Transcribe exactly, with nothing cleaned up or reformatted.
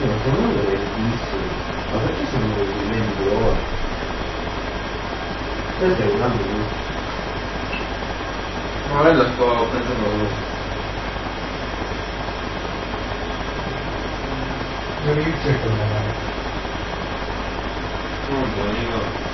ma secondo me dovrei visto, ma perché sono venuti venti ore? Questo è un amico. Ma la sto prendendo lui. Non inizio con la Non buono, io